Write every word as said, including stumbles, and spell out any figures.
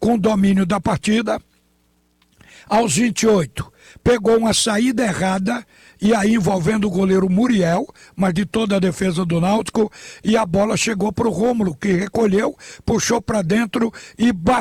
com domínio da partida. Aos vinte e oito, pegou uma saída errada, e aí envolvendo o goleiro Muriel, mas de toda a defesa do Náutico, e a bola chegou para o Rômulo, que recolheu, puxou para dentro e bateu.